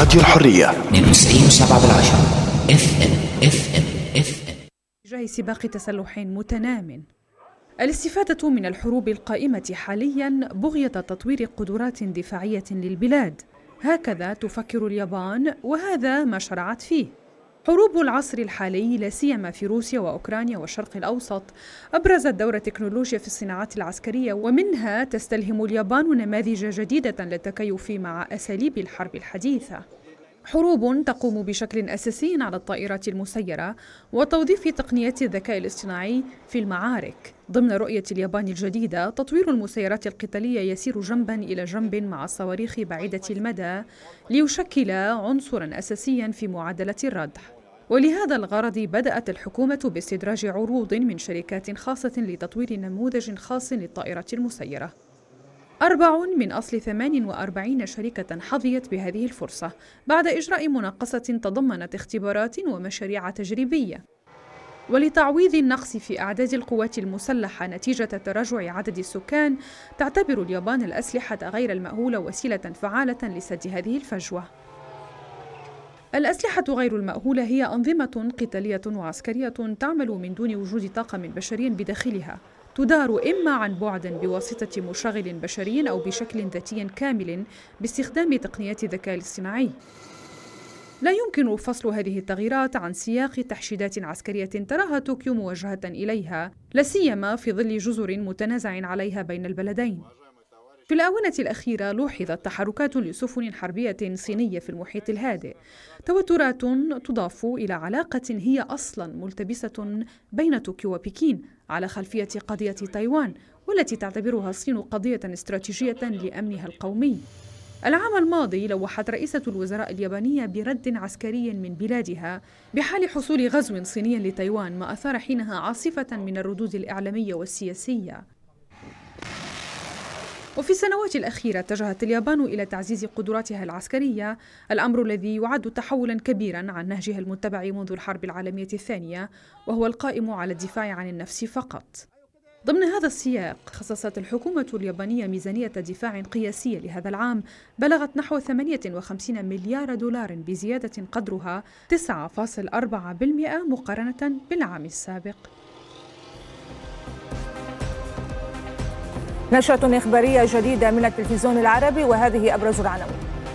راديو الحرية 92.7 FM. جاي سباق تسلح متنام. الاستفادة من الحروب القائمة حالياً بغية تطوير قدرات دفاعية للبلاد، هكذا تفكر اليابان وهذا ما شرعت فيه. حروب العصر الحالي لا سيما في روسيا وأوكرانيا والشرق الأوسط أبرزت دور التكنولوجيا في الصناعات العسكرية، ومنها تستلهم اليابان نماذج جديدة للتكيف مع أساليب الحرب الحديثة. حروب تقوم بشكل أساسي على الطائرات المسيرة وتوظيف تقنيات الذكاء الاصطناعي في المعارك. ضمن رؤية اليابان الجديدة، تطوير المسيرات القتالية يسير جنباً إلى جنب مع الصواريخ بعيدة المدى ليشكل عنصراً أساسياً في معادلة الردع. ولهذا الغرض بدأت الحكومة باستدراج عروض من شركات خاصة لتطوير نموذج خاص للطائرة المسيرة. 4 من أصل 48 شركة حظيت بهذه الفرصة بعد إجراء مناقصة تضمنت اختبارات ومشاريع تجريبية. ولتعويض النقص في أعداد القوات المسلحة نتيجة تراجع عدد السكان، تعتبر اليابان الأسلحة غير المأهولة وسيلة فعالة لسد هذه الفجوة. الأسلحة غير المأهولة هي أنظمة قتالية وعسكرية تعمل من دون وجود طاقم بشري بداخلها، تدار إما عن بعد بواسطة مشغل بشري أو بشكل ذاتي كامل باستخدام تقنيات الذكاء الاصطناعي. لا يمكن فصل هذه التغييرات عن سياق تحشيدات عسكرية تراها طوكيو موجهة إليها، لا سيما في ظل جزر متنازع عليها بين البلدين. في الآونة الأخيرة لوحظت تحركات لسفن حربية صينية في المحيط الهادئ، توترات تضاف إلى علاقة هي أصلاً ملتبسة بين طوكيو وبكين على خلفية قضية تايوان، والتي تعتبرها الصين قضية استراتيجية لأمنها القومي. العام الماضي لوحت رئيسة الوزراء اليابانية برد عسكري من بلادها بحال حصول غزو صيني لتايوان، ما أثار حينها عاصفة من الردود الإعلامية والسياسية. وفي السنوات الأخيرة اتجهت اليابان إلى تعزيز قدراتها العسكرية، الأمر الذي يعد تحولاً كبيراً عن نهجها المتبع منذ الحرب العالمية الثانية، وهو القائم على الدفاع عن النفس فقط. ضمن هذا السياق خصصت الحكومة اليابانية ميزانية دفاع قياسية لهذا العام بلغت نحو 58 مليار دولار، بزيادة قدرها 9.4% مقارنة بالعام السابق. نشرة إخبارية جديدة من التلفزيون العربي، وهذه أبرز العناوين.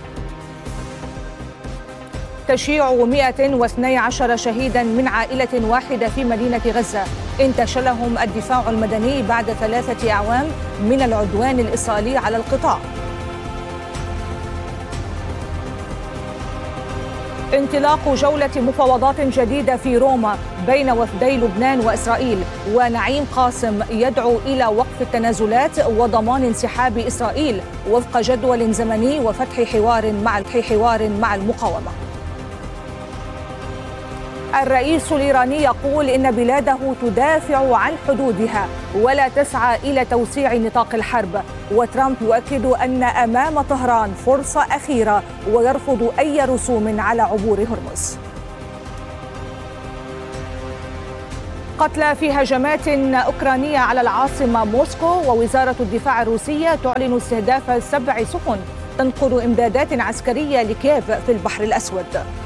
تشييع 112 شهيدا من عائلة واحدة في مدينة غزة انتشلهم الدفاع المدني بعد 3 أعوام من العدوان الإسرائيلي على القطاع. انطلاق جولة مفاوضات جديدة في روما بين وفدي لبنان وإسرائيل، ونعيم قاسم يدعو إلى وقف التنازلات وضمان انسحاب إسرائيل وفق جدول زمني وفتح حوار مع المقاومة. الرئيس الإيراني يقول إن بلاده تدافع عن حدودها ولا تسعى إلى توسيع نطاق الحرب، وترامب يؤكد أن أمام طهران فرصة أخيرة ويرفض أي رسوم على عبور هرمز. قتلى في هجمات أوكرانية على العاصمة موسكو، ووزارة الدفاع الروسية تعلن استهداف 7 سفن تنقل إمدادات عسكرية لكييف في البحر الأسود.